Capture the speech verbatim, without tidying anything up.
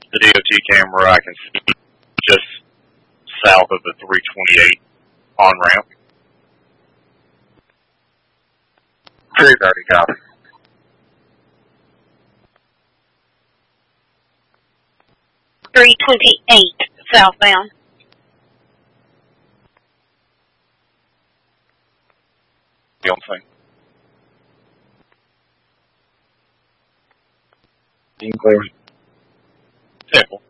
the D O T camera, I can see just south of the three twenty-eight on-ramp. Very, very copy. three twenty-eight southbound. The only thing. Being clear. Simple.